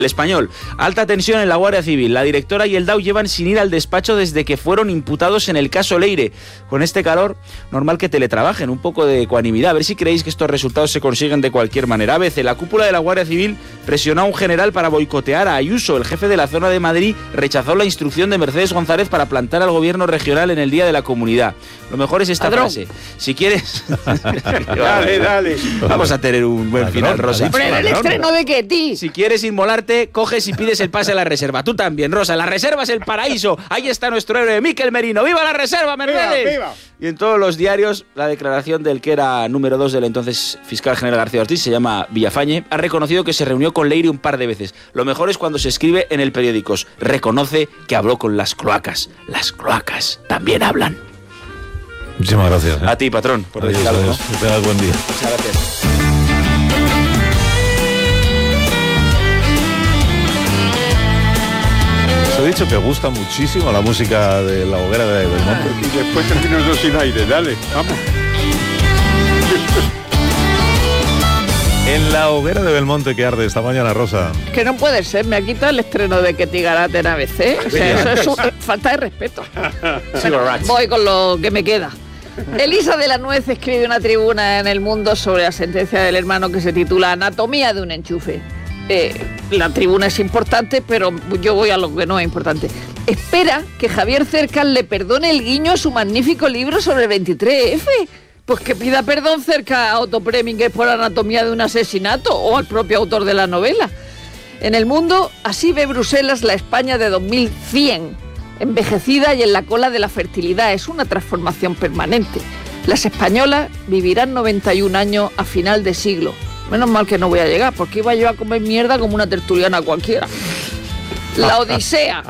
El Español. Alta tensión en la Guardia Civil. La directora y el DAO llevan sin ir al despacho desde que fueron imputados en el caso Leire. Con este calor, normal que teletrabajen. Un poco de ecuanimidad. A ver si creéis que estos resultados se consiguen de cualquier manera. ABC. La cúpula de la Guardia Civil presionó a un general para boicotear a Ayuso. El jefe de la zona de Madrid rechazó la instrucción de Mercedes González para plantar al gobierno regional en el Día de la Comunidad. Lo mejor es esta frase. Si quieres... dale. Vamos a tener un buen final, Rosa. ¿Pero el estreno de qué, ti? Si quieres inmolarte, coges y pides el pase a la reserva. Tú también, Rosa. La reserva es el paraíso. Ahí está nuestro héroe, Miquel Merino. ¡Viva la reserva, Mercedes! ¡Viva! Y en todos los diarios, la declaración del que era número 2 del entonces fiscal general García Ortiz, se llama Villafañe, ha reconocido que se reunió con Leire un par de veces. Lo mejor es cuando se escribe en el periódico. Reconoce que habló con las cloacas. Las cloacas también hablan. Muchísimas gracias. A ti, patrón, por decir algo, ¿no? Que tengas buen día. Muchas gracias. Os he dicho que gusta muchísimo la música de La Hoguera de Belmonte. Y después termino yo sin aire, dale, vamos. En La Hoguera de Belmonte que arde esta mañana, Rosa. Que no puede ser, me ha quitado el estreno de Ketty Garat en ABC. O sea, eso es falta de respeto. Voy con lo que me queda. Elisa de la Nuez escribe una tribuna en El Mundo sobre la sentencia del hermano que se titula Anatomía de un enchufe. La tribuna es importante, pero yo voy a lo que no es importante. Espera que Javier Cercas le perdone el guiño a su magnífico libro sobre el 23F. Pues que pida perdón Cercas a Otto Preminger por Anatomía de un asesinato o al propio autor de la novela. En El Mundo, así ve Bruselas la España de 2100, envejecida y en la cola de la fertilidad. Es una transformación permanente. Las españolas vivirán 91 años a final de siglo. Menos mal que no voy a llegar, porque iba yo a comer mierda como una tertuliana cualquiera. La Odisea.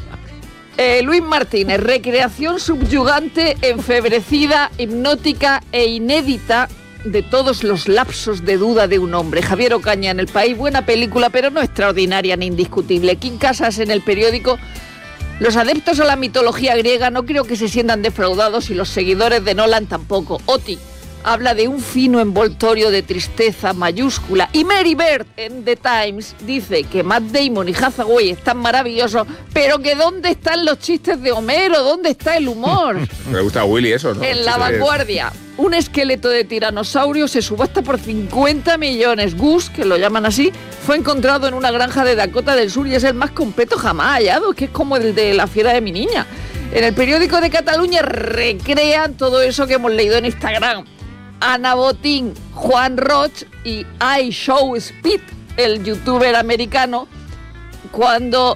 Luis Martínez, recreación subyugante, enfebrecida, hipnótica e inédita de todos los lapsos de duda de un hombre. Javier Ocaña en El País, buena película, pero no extraordinaria ni indiscutible. Kim Casas en El Periódico. Los adeptos a la mitología griega no creo que se sientan defraudados y los seguidores de Nolan tampoco. Oti habla de un fino envoltorio de tristeza mayúscula. Y Mary Bird en The Times dice que Matt Damon y Hathaway están maravillosos, pero que ¿dónde están los chistes de Homero? ¿Dónde está el humor? Me gusta a Willy eso, ¿no? En La Vanguardia, un esqueleto de tiranosaurio se subasta por 50 millones. Gus, que lo llaman así, fue encontrado en una granja de Dakota del Sur y es el más completo jamás hallado, que es como el de La fiera de mi niña. En El Periódico de Cataluña recrean todo eso que hemos leído en Instagram. Ana Botín, Juan Roch y iShowSpeed, el youtuber americano, cuando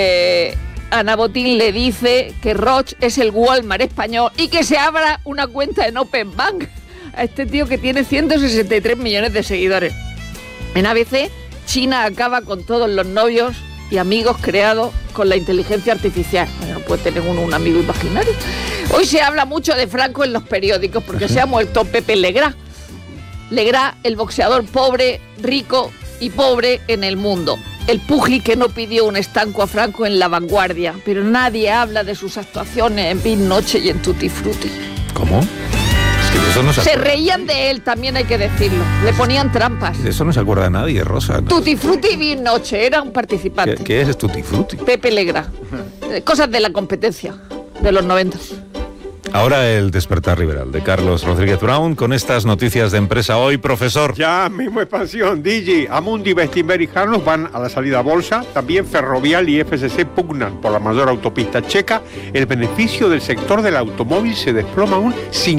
Ana Botín le dice que Roch es el Walmart español y que se abra una cuenta en Open Bank a este tío que tiene 163 millones de seguidores. En ABC, China acaba con todos los novios y amigos creados con la inteligencia artificial. Bueno, no puede tener uno un amigo imaginario. Hoy se habla mucho de Franco en los periódicos porque se ha muerto Pepe Legrá. Legrá, el boxeador pobre, rico y pobre en el mundo. El pugil que no pidió un estanco a Franco en La Vanguardia. Pero nadie habla de sus actuaciones en Big Noche y en Tutti Frutti. ¿Cómo? Es que de eso no se reían de él, también hay que decirlo. Le ponían trampas. De eso no se acuerda nadie, Rosa. ¿No? Tutti Frutti y Big Noche, era un participante. ¿Qué es Tutti Frutti? Pepe Legrá. Cosas de la competencia de los 90. Ahora el despertar liberal de Carlos Rodríguez Brown con estas noticias de empresa hoy, profesor. Ya mismo expansión, Digi, Amundi, Bestinver y Harlos van a la salida a bolsa. También Ferrovial y FCC pugnan por la mayor autopista checa. El beneficio del sector del automóvil se desploma un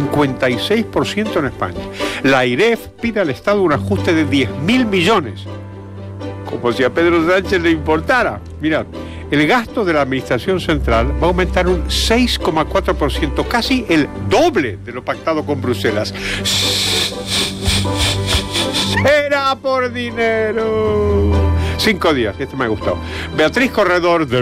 56% en España. La IREF pide al Estado un ajuste de 10.000 millones. Como si a Pedro Sánchez le importara. Mirad, el gasto de la Administración Central va a aumentar un 6,4%, casi el doble de lo pactado con Bruselas. Será por dinero. 5 días, este me ha gustado. Beatriz Corredor de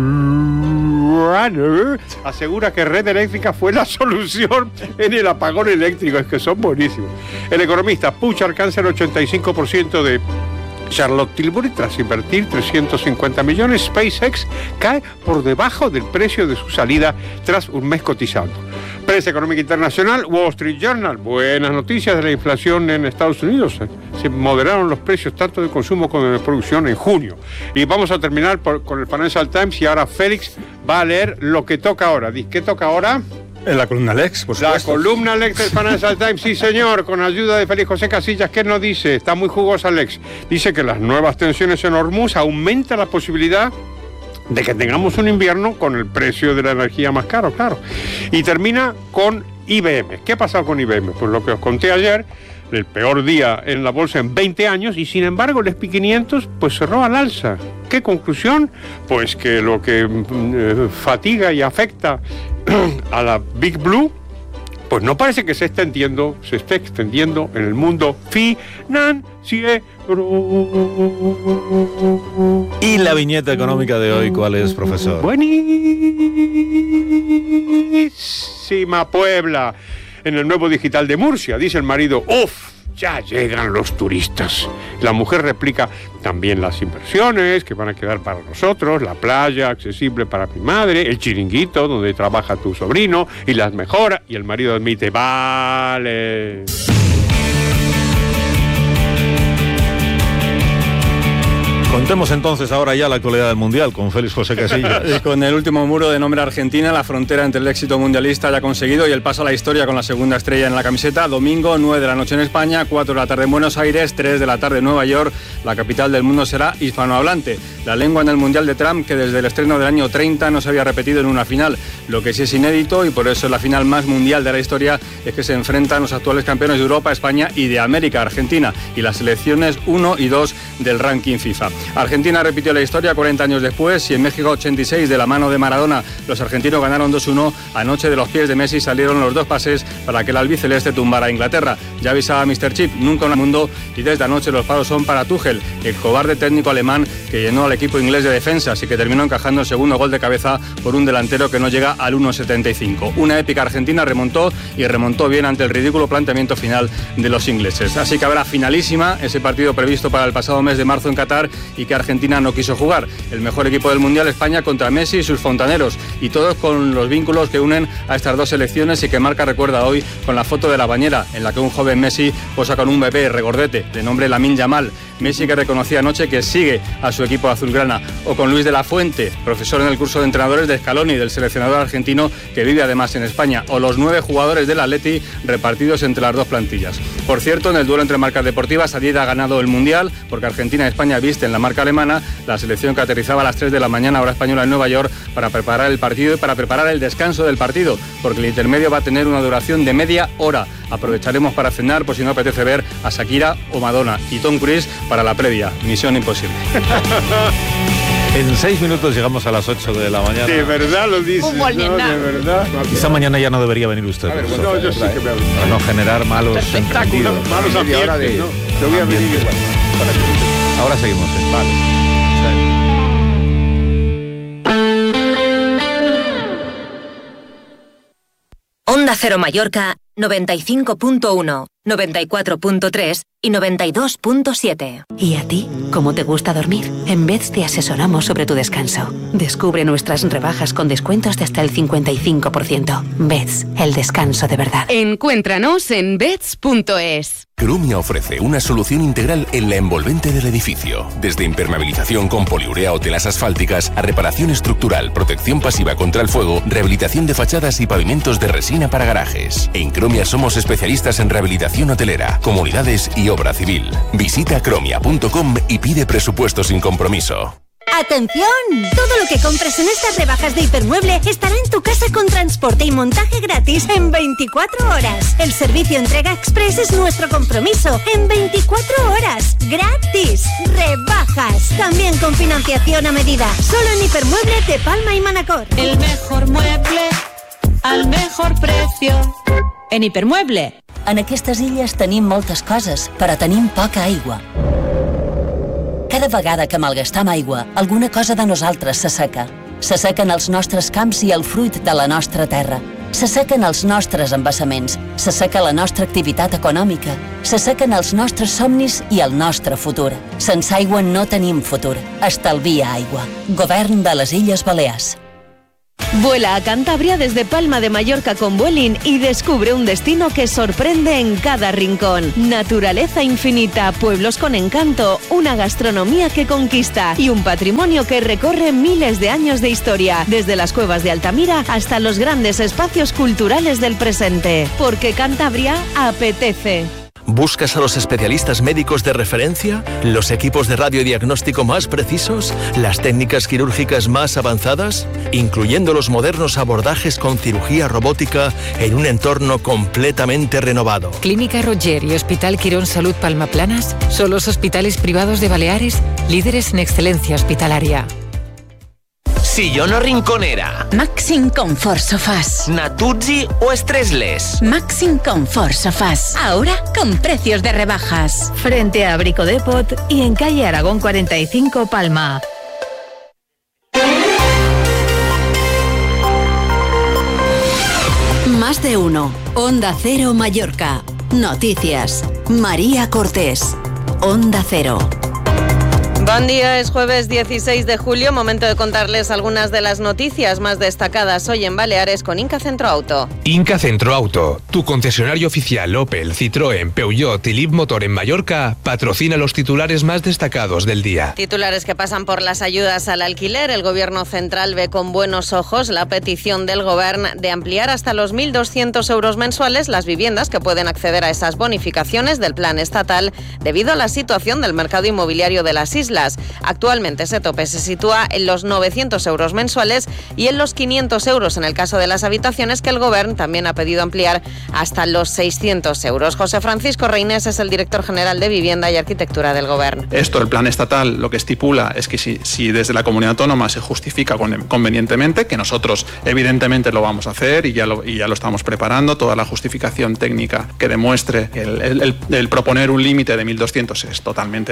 Runner asegura que Red Eléctrica fue la solución en el apagón eléctrico. Es que son buenísimos. El economista Puig alcanza el 85% de Charlotte Tilbury, tras invertir 350 millones, SpaceX cae por debajo del precio de su salida tras un mes cotizando. Prensa económica internacional, Wall Street Journal, buenas noticias de la inflación en Estados Unidos. Se moderaron los precios tanto de consumo como de producción en junio. Y vamos a terminar con el Financial Times, y ahora Félix va a leer lo que toca ahora. ¿Qué toca ahora? En la columna Lex, por supuesto. La columna Lex del Financial Times, sí señor, con ayuda de Félix José Casillas. ¿Qué nos dice? Está muy jugosa Lex. Dice que las nuevas tensiones en Hormuz aumentan la posibilidad de que tengamos un invierno con el precio de la energía más caro, claro. Y termina con IBM. ¿Qué ha pasado con IBM? Pues lo que os conté ayer, el peor día en la bolsa en 20 años, y sin embargo el S&P 500 pues cerró al alza. ¿Qué conclusión? Pues que lo que fatiga y afecta a la Big Blue, pues no parece que se esté extendiendo en el mundo financiero. ¿Y la viñeta económica de hoy cuál es, profesor? Buenísima, Puebla. En el nuevo digital de Murcia, dice el marido, ¡uf! Ya llegan los turistas. La mujer replica, también las inversiones que van a quedar para nosotros, la playa accesible para mi madre, el chiringuito donde trabaja tu sobrino y las mejoras. Y el marido admite, vale. Contemos entonces ahora ya la actualidad del Mundial con Félix José Casillas. Y con el último muro de nombre Argentina, la frontera entre el éxito mundialista ya conseguido y el paso a la historia con la segunda estrella en la camiseta. Domingo, 9 de la noche en España, 4 de la tarde en Buenos Aires, 3 de la tarde en Nueva York. La capital del mundo será hispanohablante. La lengua en el Mundial de Trump, que desde el estreno del año 30 no se había repetido en una final. Lo que sí es inédito, y por eso es la final más mundial de la historia, es que se enfrentan los actuales campeones de Europa, España y de América, Argentina, y las selecciones 1 y 2 del ranking FIFA. Argentina repitió la historia 40 años después, y en México 86, de la mano de Maradona, los argentinos ganaron 2-1. Anoche, de los pies de Messi, salieron los dos pases para que el albiceleste tumbara a Inglaterra. Ya avisaba Mr. Chip, nunca en el mundo, y desde anoche los palos son para Tuchel, el cobarde técnico alemán que llenó al equipo inglés de defensas y que terminó encajando el segundo gol de cabeza por un delantero que no llega al 1,75. Una épica Argentina remontó, y remontó bien ante el ridículo planteamiento final de los ingleses. Así que habrá finalísima, ese partido previsto para el pasado mes de marzo en Qatar, y que Argentina no quiso jugar. El mejor equipo del Mundial, España, contra Messi y sus fontaneros, y todos con los vínculos que unen a estas dos selecciones, y que Marca recuerda hoy con la foto de la bañera, en la que un joven Messi posa con un bebé regordete de nombre Lamine Yamal. Messi, que reconocía anoche que sigue a su equipo azulgrana. O con Luis de la Fuente, profesor en el curso de entrenadores de Scaloni, del seleccionador argentino, que vive además en España. O los 9 jugadores del Atleti repartidos entre las dos plantillas. Por cierto, en el duelo entre marcas deportivas, Adidas ha ganado el Mundial, porque Argentina y España visten la marca alemana. La selección que aterrizaba a las 3 de la mañana, hora española, en Nueva York, para preparar el partido y para preparar el descanso del partido, porque el intermedio va a tener una duración de media hora. Aprovecharemos para cenar, por si no apetece ver a Shakira o Madonna, y Tom Cruise para la previa. Misión imposible. En 6 minutos llegamos a las 8 de la mañana. ¿De verdad lo dices? ¿No? ¿De verdad? Esta mañana ya no debería venir usted. No, yo sí que me hablo. Para no generar malos entendidos. Malos ambientes, ¿no? Te voy a venir igual. Ahora seguimos. Vale. Onda Cero Mallorca, 95.1, 94.3 y 92.7. ¿Y a ti? ¿Cómo te gusta dormir? En Beds te asesoramos sobre tu descanso. Descubre nuestras rebajas con descuentos de hasta el 55%. Beds, el descanso de verdad. Encuéntranos en beds.es. Cromia ofrece una solución integral en la envolvente del edificio. Desde impermeabilización con poliurea o telas asfálticas a reparación estructural, protección pasiva contra el fuego, rehabilitación de fachadas y pavimentos de resina para garajes. En Cromia somos especialistas en rehabilitación hotelera, comunidades y obra civil. Visita cromia.com y pide presupuesto sin compromiso. ¡Atención! Todo lo que compres en estas rebajas de Hipermueble estará en tu casa con transporte y montaje gratis en 24 horas. El servicio entrega express es nuestro compromiso. En 24 horas. ¡Gratis! ¡Rebajas! También con financiación a medida. Solo en Hipermueble de Palma y Manacor. El mejor mueble al mejor precio. En Hipermueble. En aquestes illes tenim moltes coses, però tenim poca aigua. Cada vegada que malgastam aigua, alguna cosa de nosaltres s'asseca. S'assequen els nostres camps i el fruit de la nostra terra. S'assequen els nostres embassaments, s'asseca la nostra activitat econòmica, s'assequen els nostres somnis i el nostre futur. Sense aigua no tenim futur. Estalvia aigua. Govern de les Illes Balears. Vuela a Cantabria desde Palma de Mallorca con Vueling y descubre un destino que sorprende en cada rincón. Naturaleza infinita, pueblos con encanto, una gastronomía que conquista y un patrimonio que recorre miles de años de historia, desde las cuevas de Altamira hasta los grandes espacios culturales del presente. Porque Cantabria apetece. ¿Buscas a los especialistas médicos de referencia? ¿Los equipos de radiodiagnóstico más precisos? ¿Las técnicas quirúrgicas más avanzadas? Incluyendo los modernos abordajes con cirugía robótica en un entorno completamente renovado. Clínica Roger y Hospital Quirón Salud Palma Planas son los hospitales privados de Baleares, líderes en excelencia hospitalaria. Sillón o rinconera. Maxim Comfort Sofás. Natuzzi o Stressless. Maxim Comfort Sofás. Ahora con precios de rebajas. Frente a Brico Depot y en calle Aragón 45 Palma. Más de uno. Onda Cero Mallorca. Noticias. María Cortés. Onda Cero. Buen día, es jueves 16 de julio, momento de contarles algunas de las noticias más destacadas hoy en Baleares con Inca Centro Auto. Inca Centro Auto, tu concesionario oficial Opel, Citroën, Peugeot y Leapmotor en Mallorca, patrocina los titulares más destacados del día. Titulares que pasan por las ayudas al alquiler. El Gobierno central ve con buenos ojos la petición del Govern de ampliar hasta los 1.200 euros mensuales las viviendas que pueden acceder a esas bonificaciones del plan estatal debido a la situación del mercado inmobiliario de las islas. Actualmente ese tope se sitúa en los 900 euros mensuales y en los 500 euros en el caso de las habitaciones, que el Govern también ha pedido ampliar hasta los 600 euros. José Francisco Reynés es el director general de Vivienda y Arquitectura del Govern. Esto, el plan estatal, lo que estipula es que si desde la comunidad autónoma se justifica convenientemente, que nosotros evidentemente lo vamos a hacer y ya lo estamos preparando, toda la justificación técnica que demuestre el proponer un límite de 1.200 es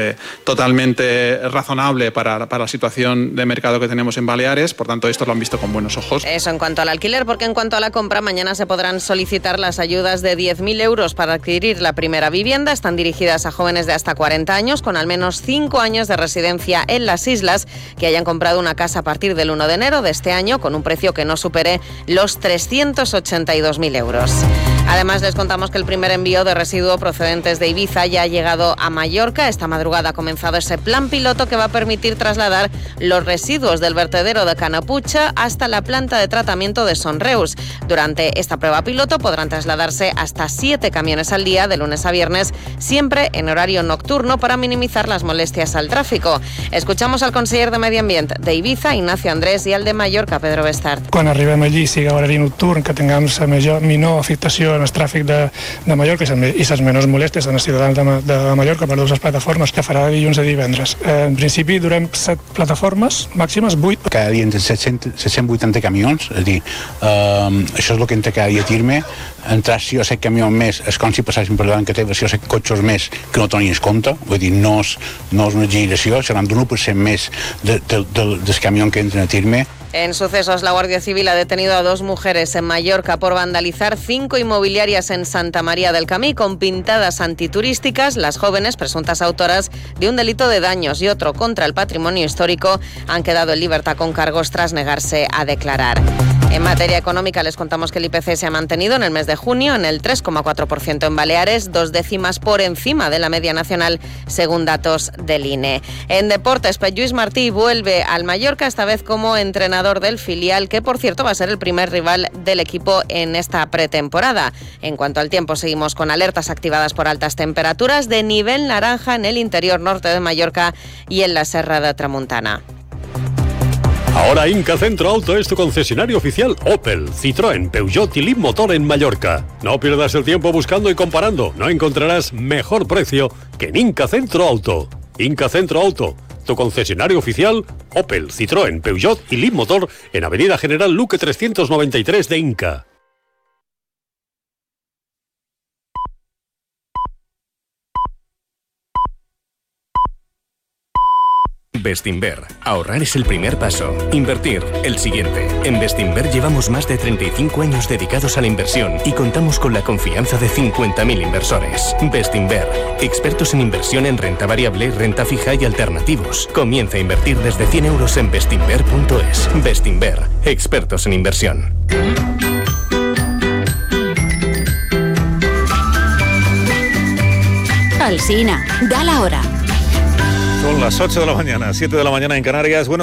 totalmente razonable para la situación de mercado que tenemos en Baleares, por tanto esto lo han visto con buenos ojos. Eso en cuanto al alquiler, porque en cuanto a la compra, mañana se podrán solicitar las ayudas de 10.000 euros para adquirir la primera vivienda. Están dirigidas a jóvenes de hasta 40 años con al menos 5 años de residencia en las islas que hayan comprado una casa a partir del 1 de enero de este año con un precio que no supere los 382.000 euros. Además, les contamos que el primer envío de residuos procedentes de Ibiza ya ha llegado a Mallorca. Esta madrugada ha comenzado ese plan piloto que va a permitir trasladar los residuos del vertedero de Canapucha hasta la planta de tratamiento de Sonreus. Durante esta prueba piloto podrán trasladarse hasta 7 camiones al día, de lunes a viernes, siempre en horario nocturno para minimizar las molestias al tráfico. Escuchamos al conseller de Medio Ambiente de Ibiza, Ignacio Andrés, i al de Mallorca, Pedro Bestart. Quan arribem allí, sigui horari nocturn, que tinguem la menor afectació en el tràfic de Mallorca i les menors molèsties en els ciutadans de Mallorca per les plataformes, que farà de dilluns a divendres. En principi durem 7 plataformes, màximes 8. Cada dia entre 780 camions, és a dir, això és el que entra cada dia a Tirme. Entrar 6 o 7 camions més és com si passessin per davant que té 6 o 7 cotxes més que no tenies compte, vull dir, no és una generació, seran d'un 1% més dels camions que entren a Tirme. En sucesos, la Guardia Civil ha detenido a 2 mujeres en Mallorca por vandalizar 5 inmobiliarias en Santa María del Camí con pintadas antiturísticas. Las jóvenes, presuntas autoras de un delito de daños y otro contra el patrimonio histórico, han quedado en libertad con cargos tras negarse a declarar. En materia económica, les contamos que el IPC se ha mantenido en el mes de junio en el 3,4% en Baleares, 2 décimas por encima de la media nacional, según datos del INE. En deportes, Lluís Martí vuelve al Mallorca, esta vez como entrenador del filial, que por cierto va a ser el primer rival del equipo en esta pretemporada. En cuanto al tiempo, seguimos con alertas activadas por altas temperaturas de nivel naranja en el interior norte de Mallorca y en la Serra de Tramuntana. Ahora Inca Centro Auto es tu concesionario oficial Opel, Citroën, Peugeot y Leapmotor en Mallorca. No pierdas el tiempo buscando y comparando. No encontrarás mejor precio que en Inca Centro Auto. Inca Centro Auto, tu concesionario oficial Opel, Citroën, Peugeot y Leapmotor en Avenida General Luque 393 de Inca. Bestinver. Ahorrar es el primer paso. Invertir, el siguiente. En Bestinver llevamos más de 35 años dedicados a la inversión y contamos con la confianza de 50.000 inversores. Bestinver. Expertos en inversión en renta variable, renta fija y alternativos. Comienza a invertir desde 100 euros en bestinver.es. Bestinver. Expertos en inversión. Alsina, da la hora. Son las 8 de la mañana, 7 de la mañana en Canarias. Bueno,